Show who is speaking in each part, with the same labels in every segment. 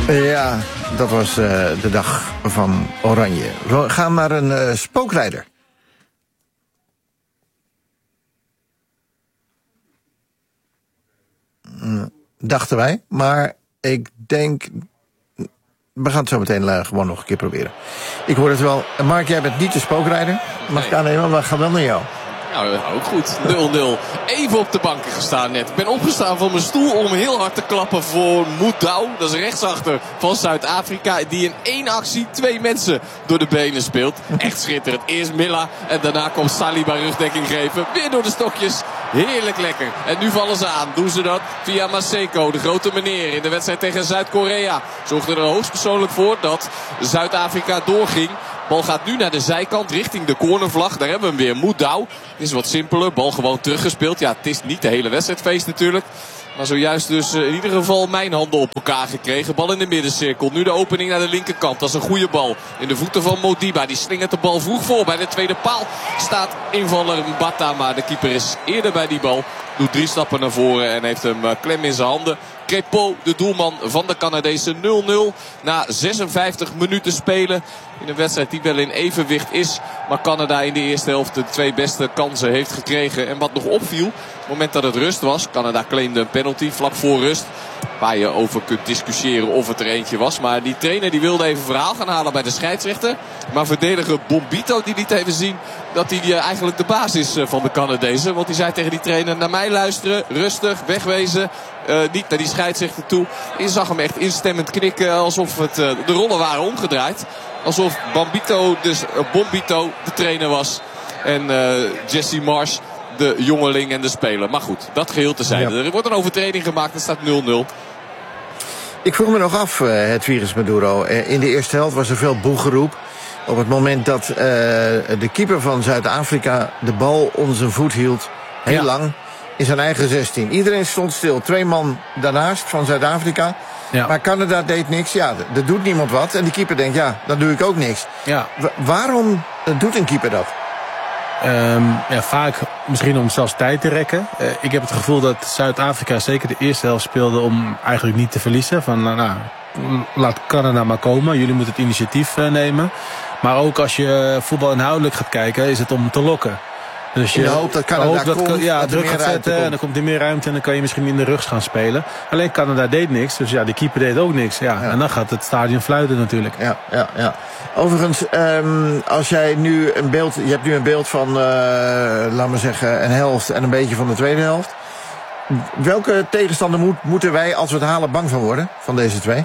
Speaker 1: Ja, dat was de dag van Oranje. We gaan naar een spookrijder. Dachten wij, maar ik denk... We gaan het zo meteen gewoon nog een keer proberen. Ik hoor het wel. Mark, jij bent niet de spookrijder. Mag ik aannemen, maar we gaan wel naar jou.
Speaker 2: Nou, ook goed. 0-0. Even op de banken gestaan net. Ik ben opgestaan van mijn stoel om heel hard te klappen voor Moedau. Dat is rechtsachter van Zuid-Afrika. Die in één actie 2 mensen door de benen speelt. Echt schitterend. Eerst Milla en daarna komt Saliba rugdekking geven. Weer door de stokjes. Heerlijk lekker. En nu vallen ze aan. Doen ze dat via Maseko, de grote meneer in de wedstrijd tegen Zuid-Korea. Zorgde er hoogstpersoonlijk voor dat Zuid-Afrika doorging. Bal gaat nu naar de zijkant richting de cornervlag. Daar hebben we hem weer. Moedau. Het is wat simpeler. Bal gewoon teruggespeeld. Ja, het is niet de hele wedstrijdfeest natuurlijk. Maar zojuist dus in ieder geval mijn handen op elkaar gekregen. Bal in de middencirkel. Nu de opening naar de linkerkant. Dat is een goede bal. In de voeten van Modiba. Die slingert de bal vroeg voor. Bij de tweede paal staat invaller Mbata. Maar de keeper is eerder bij die bal. Doet 3 stappen naar voren en heeft hem klem in zijn handen. Crépeau, de doelman van de Canadezen, 0-0 na 56 minuten spelen. In een wedstrijd die wel in evenwicht is. Maar Canada in de eerste helft de 2 beste kansen heeft gekregen. En wat nog opviel, op het moment dat het rust was. Canada claimde een penalty vlak voor rust. Waar je over kunt discussiëren of het er eentje was. Maar die trainer die wilde even verhaal gaan halen bij de scheidsrechter. Maar verdediger Bombito die liet even zien dat hij eigenlijk de baas is van de Canadezen. Want hij zei tegen die trainer: naar mij luisteren, rustig, wegwezen. Niet naar die scheidsrechter toe. Je zag hem echt instemmend knikken alsof de rollen waren omgedraaid. Alsof Bombito de trainer was. En Jesse Marsh de jongeling en de speler. Maar goed, dat geheel terzijde. Ja. Er wordt een overtreding gemaakt. Het staat 0-0.
Speaker 1: Ik vroeg me nog af, het virus Maduro. In de eerste helft was er veel boegeroep. Op het moment dat de keeper van Zuid-Afrika de bal onder zijn voet hield. Heel lang. In zijn eigen 16. Iedereen stond stil. 2 man daarnaast van Zuid-Afrika. Ja. Maar Canada deed niks. Ja, er doet niemand wat. En die keeper denkt, ja, dan doe ik ook niks. Ja. Waarom doet een keeper dat?
Speaker 3: Vaak misschien om zelfs tijd te rekken. Ik heb het gevoel dat Zuid-Afrika zeker de eerste helft speelde om eigenlijk niet te verliezen. Van laat Canada maar komen. Jullie moeten het initiatief nemen. Maar ook als je voetbal inhoudelijk gaat kijken, is het om te lokken. Dus je
Speaker 1: hoopt dat Canada
Speaker 3: druk gaat zetten en dan komt er meer ruimte en dan kan je misschien in de rug gaan spelen. Alleen Canada deed niks, dus ja, de keeper deed ook niks. Ja. En dan gaat het stadion fluiten natuurlijk.
Speaker 1: Ja. Overigens, als jij nu een beeld, je hebt nu een beeld van, laten we zeggen, een helft en een beetje van de tweede helft. Welke tegenstander moeten wij, als we het halen, bang van worden, van deze 2?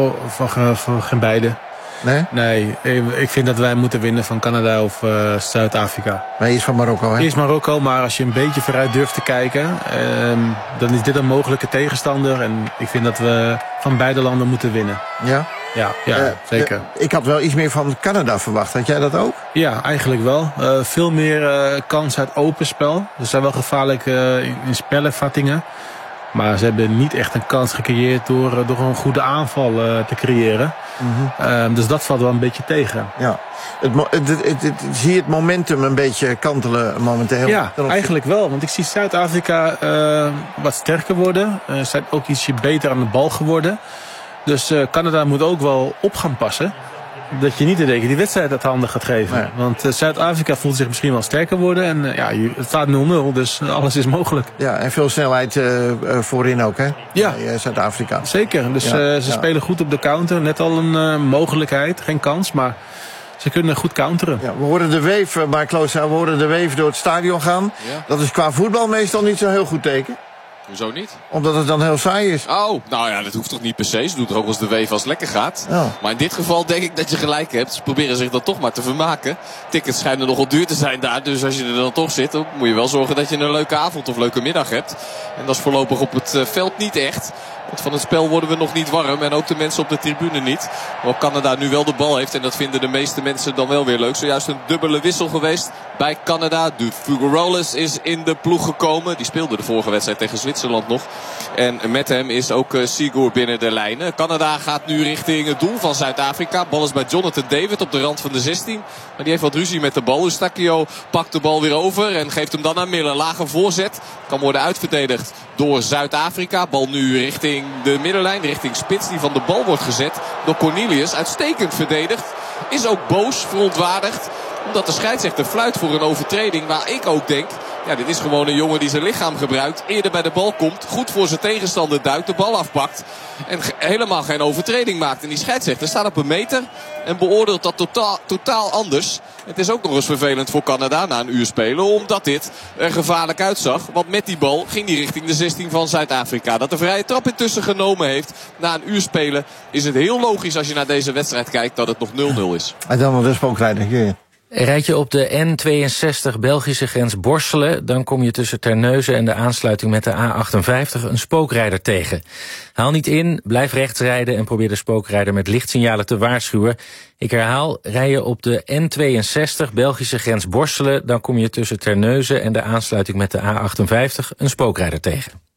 Speaker 3: Voor geen beide. Nee, ik vind dat wij moeten winnen van Canada of Zuid-Afrika.
Speaker 1: Maar hij is van Marokko, hè?
Speaker 3: Hij is Marokko, maar als je een beetje vooruit durft te kijken, dan is dit een mogelijke tegenstander. En ik vind dat we van beide landen moeten winnen. Ja? Ja, zeker.
Speaker 1: Ik had wel iets meer van Canada verwacht. Had jij dat ook?
Speaker 3: Ja, eigenlijk wel. Veel meer kans uit open spel. Ze zijn wel gevaarlijk in spelervattingen. Maar ze hebben niet echt een kans gecreëerd door een goede aanval te creëren. Mm-hmm. Dus dat valt wel een beetje tegen. Ja.
Speaker 1: Zie je het momentum een beetje kantelen momenteel?
Speaker 3: Ja, eigenlijk wel. Want ik zie Zuid-Afrika wat sterker worden. Ze zijn ook ietsje beter aan de bal geworden. Dus Canada moet ook wel op gaan passen. Dat je niet in één keer die wedstrijd uit handen gaat geven. Nee. Want Zuid-Afrika voelt zich misschien wel sterker worden. En het staat 0-0, dus alles is mogelijk.
Speaker 1: Ja, en veel snelheid voorin ook, hè?
Speaker 3: Ja.
Speaker 1: Bij Zuid-Afrika.
Speaker 3: Zeker, dus ze spelen goed op de counter. Net al een mogelijkheid, geen kans, maar ze kunnen goed counteren. Ja,
Speaker 1: we horen de wave, maar Kloos, we horen de wave door het stadion gaan. Ja. Dat is qua voetbal meestal niet zo'n heel goed teken.
Speaker 2: Hoezo niet?
Speaker 1: Omdat het dan heel saai is.
Speaker 2: Oh, nou ja, dat hoeft toch niet per se. Ze doen het ook als de weef als het lekker gaat. Oh. Maar in dit geval denk ik dat je gelijk hebt. Ze proberen zich dan toch maar te vermaken. Tickets schijnen nogal duur te zijn daar. Dus als je er dan toch zit, dan moet je wel zorgen dat je een leuke avond of leuke middag hebt. En dat is voorlopig op het veld niet echt. Want van het spel worden we nog niet warm. En ook de mensen op de tribune niet. Waar Canada nu wel de bal heeft. En dat vinden de meeste mensen dan wel weer leuk. Zojuist een dubbele wissel geweest bij Canada. De Figueroa is in de ploeg gekomen. Die speelde de vorige wedstrijd tegen Zwitserland nog. En met hem is ook Sigur binnen de lijnen. Canada gaat nu richting het doel van Zuid-Afrika. Bal is bij Jonathan David op de rand van de 16. Maar die heeft wat ruzie met de bal. Eustáquio pakt de bal weer over. En geeft hem dan aan Miller. Lage voorzet. Kan worden uitverdedigd door Zuid-Afrika. Bal nu richting richting de middenlijn, richting Spits, die van de bal wordt gezet door Cornelius. Uitstekend verdedigd. Is ook boos, verontwaardigd. Omdat de scheidsrechter fluit voor een overtreding waar ik ook denk... Ja, dit is gewoon een jongen die zijn lichaam gebruikt. Eerder bij de bal komt. Goed voor zijn tegenstander duikt. De bal afpakt. En helemaal geen overtreding maakt. En die scheidsrechter staat op een meter. En beoordeelt dat totaal anders. Het is ook nog eens vervelend voor Canada na een uur spelen. Omdat dit er gevaarlijk uitzag. Want met die bal ging hij richting de 16 van Zuid-Afrika. Dat de vrije trap intussen genomen heeft na een uur spelen. Is het heel logisch als je naar deze wedstrijd kijkt dat het nog 0-0 is.
Speaker 1: En dan nog de spookrijder.
Speaker 4: Rijd je op de N62 Belgische grens Borselen... dan kom je tussen Terneuzen en de aansluiting met de A58 een spookrijder tegen. Haal niet in, blijf rechts rijden en probeer de spookrijder met lichtsignalen te waarschuwen. Ik herhaal, rij je op de N62 Belgische grens Borselen... dan kom je tussen Terneuzen en de aansluiting met de A58 een spookrijder tegen.